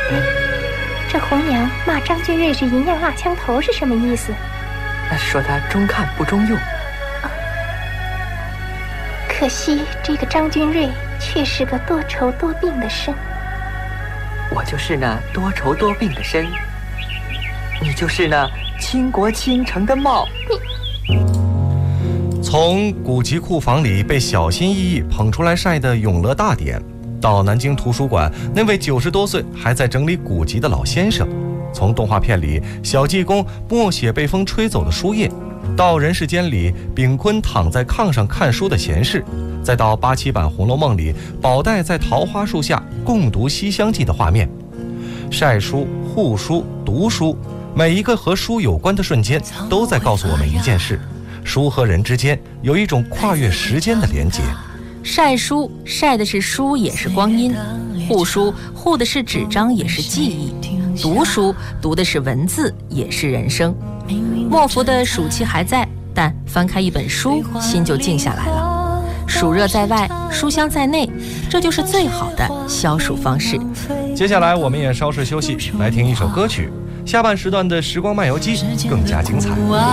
这红娘骂张君瑞是银样蜡枪头是什么意思？ 那是说他中看不中用。 可惜这个张君瑞却是个多愁多病的身。 我就是那多愁多病的身，你就是那倾国倾城的貌。 从古籍库房里被小心翼翼捧出来晒的永乐大典，到南京图书馆那位90多岁还在整理古籍的老先生，从动画片里小济公默写被风吹走的书页，到人世间里炳坤躺在炕上看书的闲事，再到87版《红楼梦》里宝黛在桃花树下共读《西厢记》的画面，晒书、护书、读书，每一个和书有关的瞬间都在告诉我们一件事：书和人之间有一种跨越时间的连结。 晒书晒的是书，也是光阴；护书护的是纸张，也是记忆；读书读的是文字，也是人生。莫福的暑气还在，但翻开一本书，心就静下来了。暑热在外，书香在内，这就是最好的消暑方式。 接下来我们也稍事休息，来听一首歌曲。下半时段的时光漫游记更加精彩。